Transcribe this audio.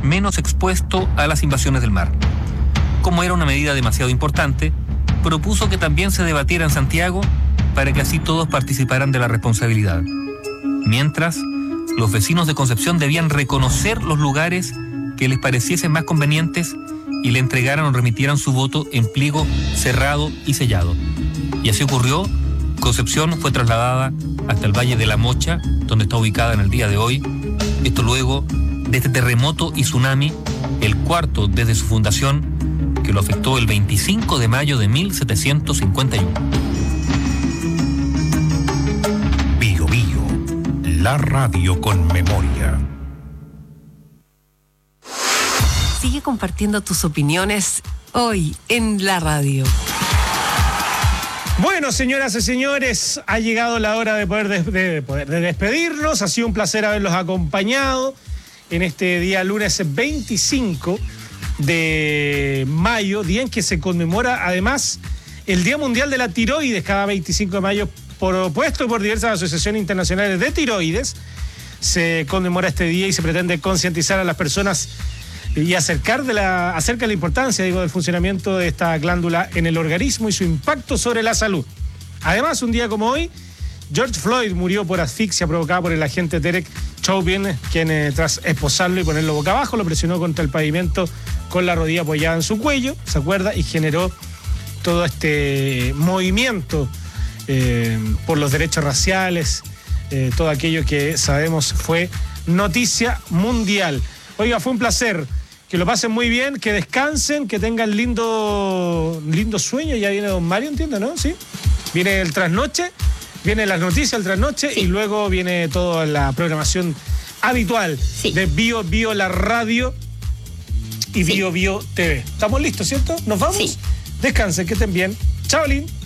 menos expuesto a las invasiones del mar. Como era una medida demasiado importante, propuso que también se debatiera en Santiago para que así todos participaran de la responsabilidad. Mientras, los vecinos de Concepción debían reconocer los lugares que les pareciesen más convenientes y le entregaran o remitieran su voto en pliego cerrado y sellado. Y así ocurrió. Concepción fue trasladada hasta el Valle de la Mocha, donde está ubicada en el día de hoy. Esto luego de este terremoto y tsunami, el cuarto desde su fundación, que lo afectó el 25 de mayo de 1751. Bio Bio, la radio con memoria. Sigue compartiendo tus opiniones hoy en la radio. Bueno, señoras y señores, ha llegado la hora de poder despedirnos. Ha sido un placer haberlos acompañado en este día lunes 25 de mayo, día en que se conmemora además el Día Mundial de la Tiroides, cada 25 de mayo, propuesto por diversas asociaciones internacionales de tiroides. Se conmemora este día y se pretende concientizar a las personas y acerca de la importancia, del funcionamiento de esta glándula en el organismo y su impacto sobre la salud. Además, un día como hoy, George Floyd murió por asfixia provocada por el agente Derek Chauvin, quien tras esposarlo y ponerlo boca abajo, lo presionó contra el pavimento con la rodilla apoyada en su cuello, ¿se acuerda? Y generó todo este movimiento por los derechos raciales, todo aquello que sabemos fue noticia mundial. Oiga, fue un placer. Que lo pasen muy bien, que descansen, que tengan lindo sueño. Ya viene don Mario, entiendo, ¿no? Sí. Viene el trasnoche, vienen las noticias del trasnoche, sí. Y luego viene toda la programación habitual, sí, de Bio Bio la radio y sí, Bio Bio TV. ¿Estamos listos, cierto? ¿Nos vamos? Sí. Descansen, que estén bien. Chao, Lin.